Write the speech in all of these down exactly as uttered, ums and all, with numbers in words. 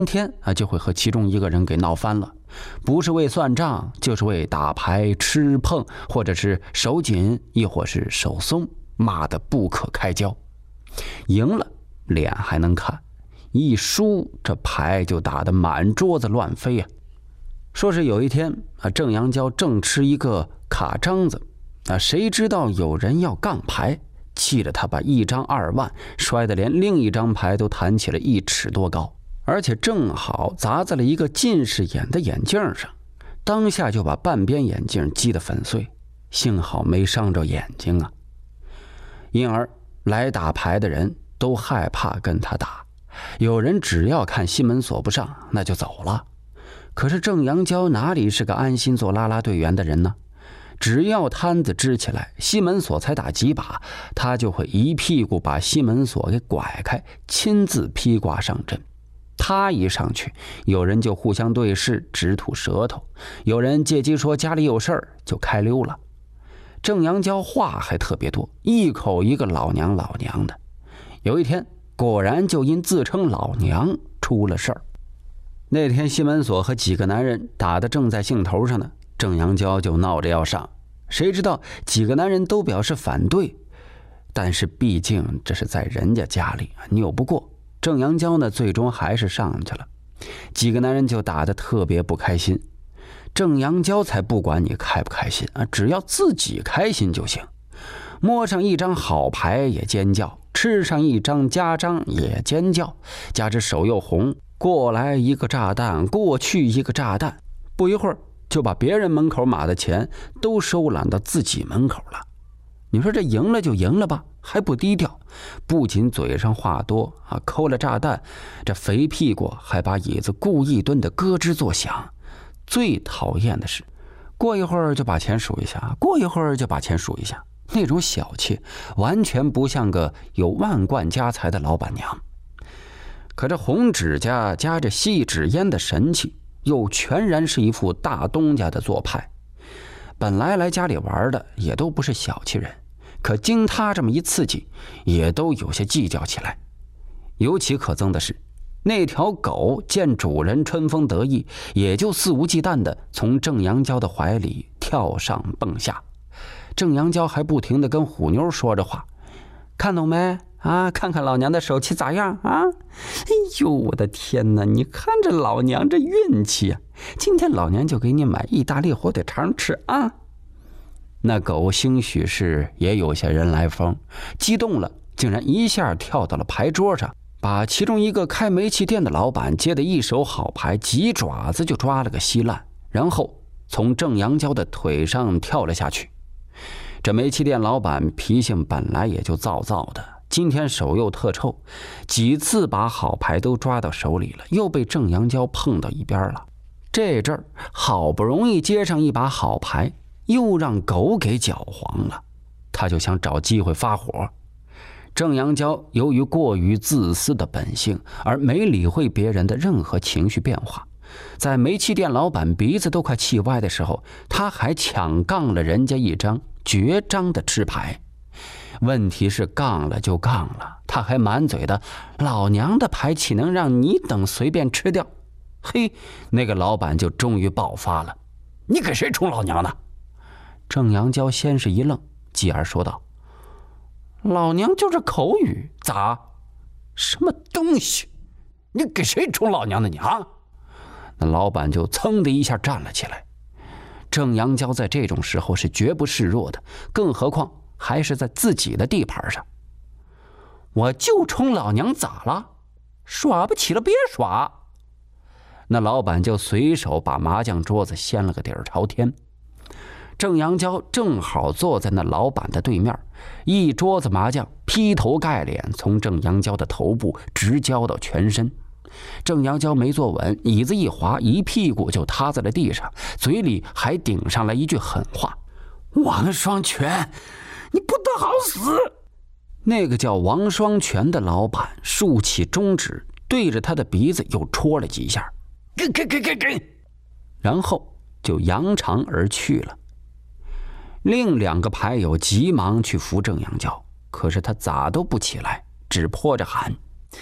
天啊就会和其中一个人给闹翻了，不是为算账，就是为打牌吃碰，或者是手紧，亦或是手松，骂得不可开交。赢了脸还能看，一输这牌就打得满桌子乱飞啊。说是有一天啊，郑阳娇正吃一个卡张子啊，谁知道有人要杠牌，气得他把一张二万摔得连另一张牌都弹起了一尺多高，而且正好砸在了一个近视眼的眼镜上，当下就把半边眼镜击得粉碎，幸好没伤着眼睛啊。因而来打牌的人都害怕跟他打，有人只要看西门锁不上那就走了。可是郑阳娇哪里是个安心做啦啦队员的人呢？只要摊子支起来，西门锁才打几把，他就会一屁股把西门锁给拐开，亲自披挂上阵。他一上去，有人就互相对视，直吐舌头，有人借机说家里有事儿就开溜了。郑阳娇话还特别多，一口一个老娘老娘的。有一天果然就因自称老娘出了事儿。那天西门锁和几个男人打得正在兴头上呢，郑阳娇就闹着要上，谁知道几个男人都表示反对，但是毕竟这是在人家家里，拗不过。郑阳娇呢最终还是上去了，几个男人就打得特别不开心。郑阳娇才不管你开不开心啊，只要自己开心就行。摸上一张好牌也尖叫，吃上一张家章也尖叫，加之手又红，过来一个炸弹，过去一个炸弹，不一会儿就把别人门口码的钱都收揽到自己门口了。你说这赢了就赢了吧，还不低调，不仅嘴上话多啊，抠了炸弹，这肥屁股还把椅子故意蹲得咯吱作响。最讨厌的是过一会儿就把钱数一下，过一会儿就把钱数一下，那种小气完全不像个有万贯家财的老板娘。可这红指甲夹着细纸烟的神气，又全然是一副大东家的做派。本来来家里玩的也都不是小气人，可经他这么一刺激，也都有些计较起来。尤其可憎的是，那条狗见主人春风得意，也就肆无忌惮地从郑阳娇的怀里跳上蹦下。郑阳娇还不停地跟虎妞说着话，看懂没啊？看看老娘的手气咋样啊？哎呦，我的天哪！你看这老娘这运气啊！今天老娘就给你买意大利火腿肠吃啊！那狗兴许是也有些人来疯，激动了，竟然一下跳到了牌桌上，把其中一个开煤气店的老板接的一手好牌几爪子就抓了个稀烂，然后从郑阳娇的腿上跳了下去。这煤气店老板脾性本来也就躁躁的，今天手又特臭，几次把好牌都抓到手里了，又被郑阳娇碰到一边了。这阵儿好不容易接上一把好牌，又让狗给搅黄了，他就想找机会发火。郑阳娇由于过于自私的本性，而没理会别人的任何情绪变化，在煤气店老板鼻子都快气歪的时候，他还抢杠了人家一张绝章的吃牌。问题是杠了就杠了，他还满嘴的老娘的牌岂能让你等随便吃掉。嘿，那个老板就终于爆发了，你给谁充老娘呢？郑阳娇先是一愣，继而说道，老娘就是口语，咋？什么东西？你给谁充老娘的你啊？那老板就噌的一下站了起来。郑阳娇在这种时候是绝不示弱的，更何况还是在自己的地盘上。我就冲老娘咋了？耍不起了别耍。那老板就随手把麻将桌子掀了个底儿朝天。郑阳娇正好坐在那老板的对面，一桌子麻将劈头盖脸从郑阳娇的头部直浇到全身。郑阳娇没坐稳，椅子一滑，一屁股就塌在了地上，嘴里还顶上来一句狠话，王双全，你不得好死！那个叫王双全的老板竖起中指，对着他的鼻子又戳了几下，给给给给给，然后就扬长而去了。另两个牌友急忙去扶郑阳娇，可是他咋都不起来，只泼着喊，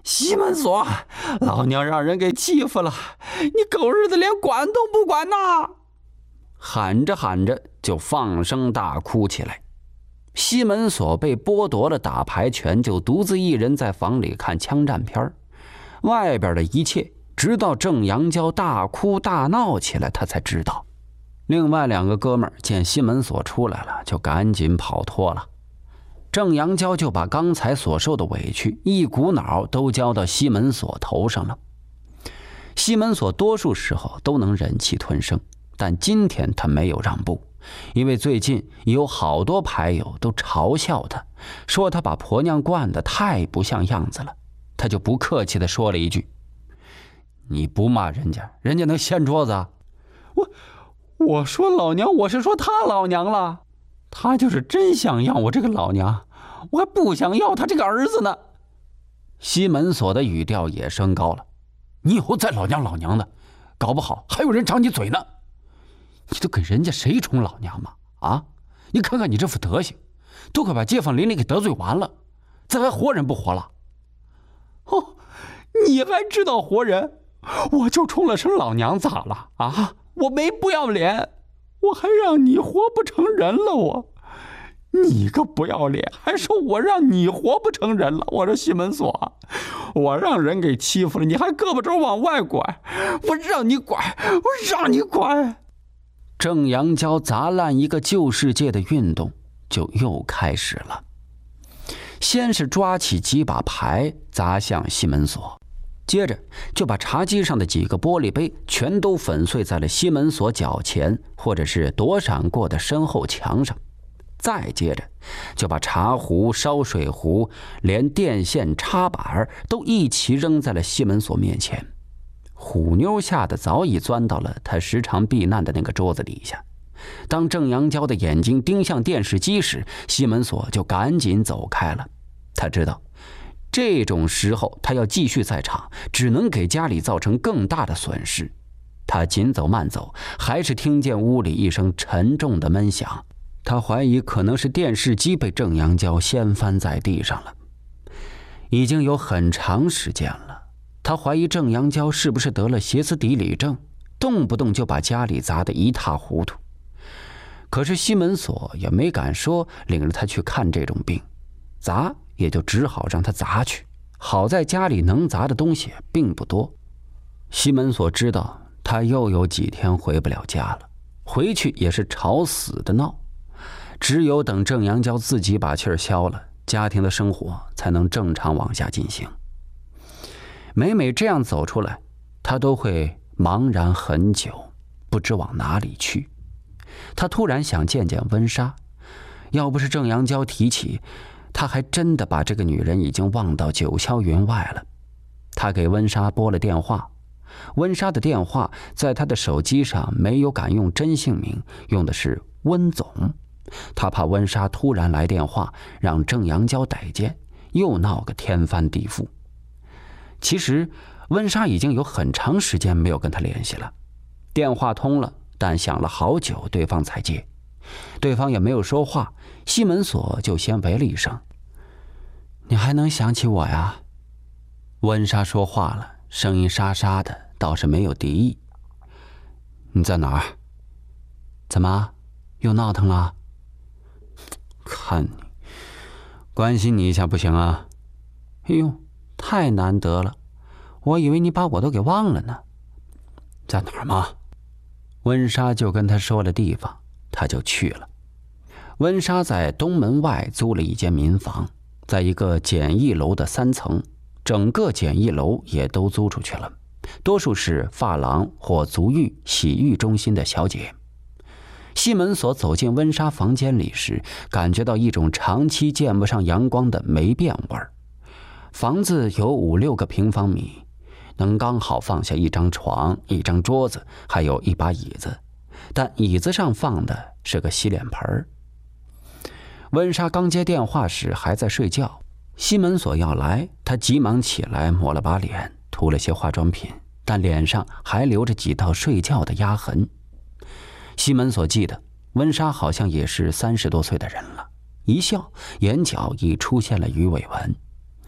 西门锁，老娘让人给欺负了，你狗日的连管都不管呐！喊着喊着就放声大哭起来。西门锁被剥夺了打牌权，就独自一人在房里看枪战片。外边的一切直到郑阳娇大哭大闹起来，他才知道。另外两个哥们儿见西门锁出来了，就赶紧跑脱了。郑阳娇就把刚才所受的委屈一股脑都交到西门锁头上了。西门锁多数时候都能忍气吞声，但今天他没有让步，因为最近有好多牌友都嘲笑他，说他把婆娘惯得太不像样子了。他就不客气地说了一句：“你不骂人家，人家能掀桌子啊？”我我说老娘，我是说他老娘了。他就是真想要我这个老娘，我还不想要他这个儿子呢。西门锁的语调也升高了：“你以后再老娘老娘的，搞不好还有人长你嘴呢。你都给人家谁宠老娘嘛？啊！你看看你这副德行，都快把街坊邻里给得罪完了，咱还活人不活了？”哦，你还知道活人？我就冲了声老娘咋了啊？我没不要脸，我还让你活不成人了。我，你个不要脸，还说我让你活不成人了。我说西门锁，我让人给欺负了，你还胳膊肘往外拐，我让你拐，我让你拐。郑阳娇砸烂一个旧世界的运动就又开始了。先是抓起几把牌砸向西门锁，接着就把茶几上的几个玻璃杯全都粉碎在了西门锁脚前或者是躲闪过的身后墙上，再接着就把茶壶、烧水壶连电线插板都一起扔在了西门锁面前。虎妞吓得早已钻到了他时常避难的那个桌子底下。当郑阳娇的眼睛盯向电视机时，西门锁就赶紧走开了。他知道这种时候他要继续在场，只能给家里造成更大的损失。他紧走慢走，还是听见屋里一声沉重的闷响。他怀疑可能是电视机被郑阳娇掀翻在地上了。已经有很长时间了，他怀疑郑阳娇是不是得了歇斯底里症，动不动就把家里砸得一塌糊涂。可是西门锁也没敢说领着他去看这种病，砸也就只好让他砸去。好在家里能砸的东西并不多。西门锁知道他又有几天回不了家了，回去也是吵死的闹。只有等郑阳娇自己把气儿消了，家庭的生活才能正常往下进行。每每这样走出来，他都会茫然很久，不知往哪里去。他突然想见见温莎，要不是郑阳娇提起，他还真的把这个女人已经忘到九霄云外了。他给温莎拨了电话，温莎的电话在他的手机上没有敢用真姓名，用的是温总。他怕温莎突然来电话让郑阳娇逮见，又闹个天翻地覆。其实温莎已经有很长时间没有跟他联系了，电话通了，但响了好久对方才接。对方也没有说话，西门锁就先喂了一声：“你还能想起我呀？”温莎说话了，声音沙沙的，倒是没有敌意：“你在哪儿？怎么又闹腾了？看你，关心你一下不行啊？哎呦，太难得了，我以为你把我都给忘了呢。在哪儿吗？”温莎就跟他说了地方，他就去了。温莎在东门外租了一间民房，在一个简易楼的三层，整个简易楼也都租出去了，多数是发廊或足浴、洗浴中心的小姐。西门锁走进温莎房间里时，感觉到一种长期见不上阳光的霉变味儿。房子有五六个平方米，能刚好放下一张床、一张桌子，还有一把椅子，但椅子上放的是个洗脸盆。温莎刚接电话时还在睡觉，西门锁要来，她急忙起来抹了把脸，涂了些化妆品，但脸上还留着几道睡觉的压痕。西门锁记得温莎好像也是三十多岁的人了，一笑，眼角已出现了鱼尾纹。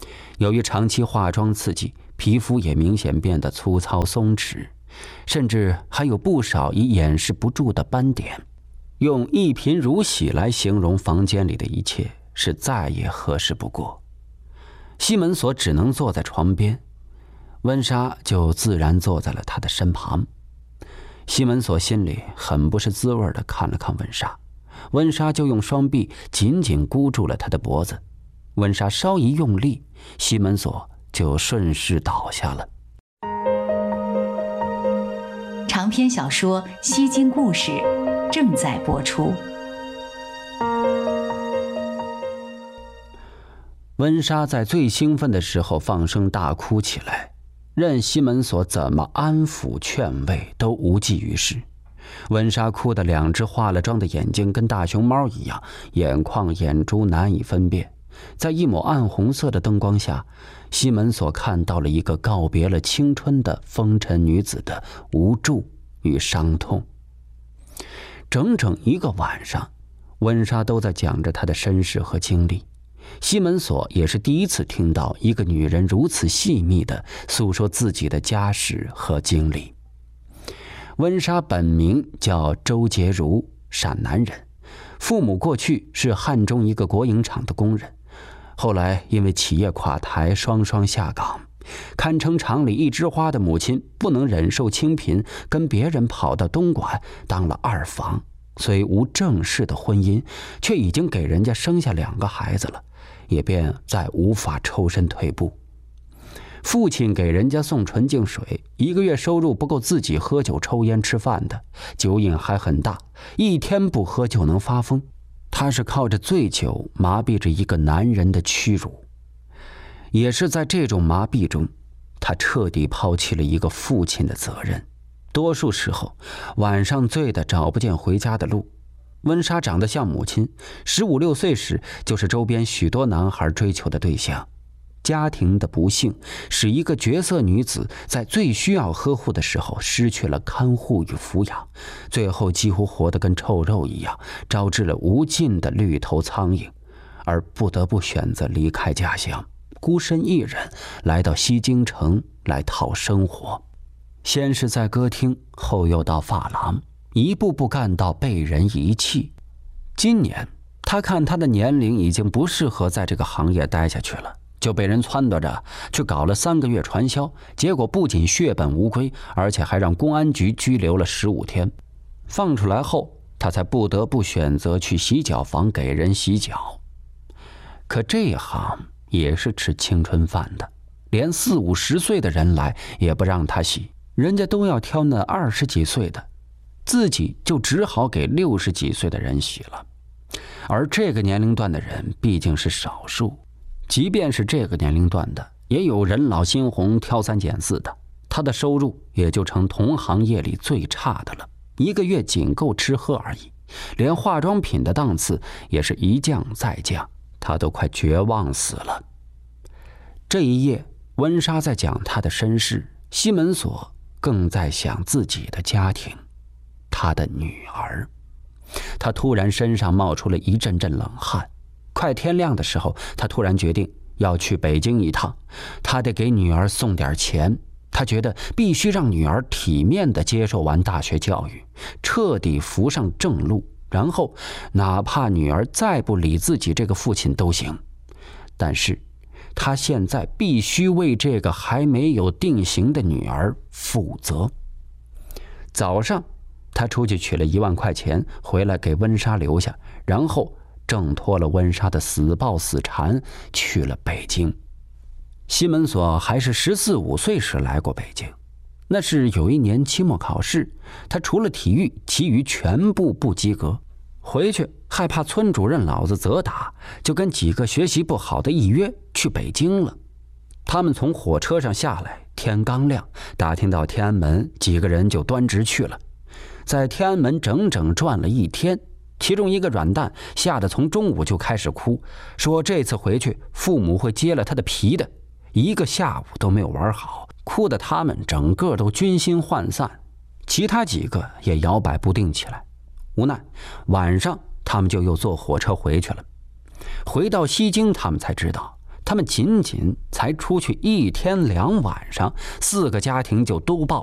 由于长期化妆刺激，皮肤也明显变得粗糙松弛，甚至还有不少已掩饰不住的斑点。用一贫如洗来形容房间里的一切，是再也合适不过。西门锁只能坐在床边，温莎就自然坐在了他的身旁。西门锁心里很不是滋味地看了看温莎，温莎就用双臂紧紧箍住了他的脖子。温莎稍一用力，西门锁就顺势倒下了。 长篇小说《西京故事》正在播出。 温莎在最兴奋的时候放声大哭起来，任西门锁怎么安抚劝慰都无济于事。温莎哭得两只化了妆的眼睛跟大熊猫一样，眼眶眼珠难以分辨。在一抹暗红色的灯光下，西门锁看到了一个告别了青春的风尘女子的无助与伤痛。整整一个晚上，温莎都在讲着她的身世和经历。西门锁也是第一次听到一个女人如此细密地诉说自己的家史和经历。温莎本名叫周洁如，陕南人，父母过去是汉中一个国营厂的工人，后来因为企业垮台，双双下岗。堪称厂里一枝花的母亲不能忍受清贫，跟别人跑到东莞当了二房，虽无正式的婚姻，却已经给人家生下两个孩子了，也便再无法抽身退步。父亲给人家送纯净水，一个月收入不够自己喝酒抽烟吃饭的，酒瘾还很大，一天不喝就能发疯。他是靠着醉酒麻痹着一个男人的屈辱。也是在这种麻痹中，他彻底抛弃了一个父亲的责任。多数时候晚上醉得找不见回家的路。温莎长得像母亲，十五六岁时就是周边许多男孩追求的对象。家庭的不幸使一个绝色女子在最需要呵护的时候失去了看护与抚养，最后几乎活得跟臭肉一样，招致了无尽的绿头苍蝇，而不得不选择离开家乡，孤身一人来到西京城来讨生活。先是在歌厅，后又到发廊，一步步干到被人遗弃。今年他看他的年龄已经不适合在这个行业待下去了，就被人撺掇着去搞了三个月传销，结果不仅血本无归，而且还让公安局拘留了十五天。放出来后，他才不得不选择去洗脚房给人洗脚。可这一行也是吃青春饭的，连四五十岁的人来也不让他洗，人家都要挑那二十几岁的，自己就只好给六十几岁的人洗了。而这个年龄段的人毕竟是少数，即便是这个年龄段的，也有人老心红挑三拣四的，他的收入也就成同行业里最差的了，一个月仅够吃喝而已，连化妆品的档次也是一降再降，他都快绝望死了。这一夜，温莎在讲他的身世，西门锁更在想自己的家庭，他的女儿。他突然身上冒出了一阵阵冷汗。快天亮的时候，他突然决定要去北京一趟，他得给女儿送点钱。他觉得必须让女儿体面地接受完大学教育，彻底扶上正路，然后哪怕女儿再不理自己这个父亲都行。但是他现在必须为这个还没有定型的女儿负责。早上他出去取了一万块钱回来给温莎留下，然后挣脱了温莎的死抱死缠，去了北京。西门锁还是十四五岁时来过北京，那是有一年期末考试，他除了体育其余全部不及格，回去害怕村主任老子责打，就跟几个学习不好的一约去北京了。他们从火车上下来，天刚亮，打听到天安门，几个人就端直去了。在天安门整整转了一天，其中一个软蛋吓得从中午就开始哭，说这次回去父母会揭了他的皮的，一个下午都没有玩好，哭得他们整个都军心涣散，其他几个也摇摆不定起来。无奈晚上他们就又坐火车回去了。回到西京，他们才知道他们仅仅才出去一天两晚上，四个家庭就都报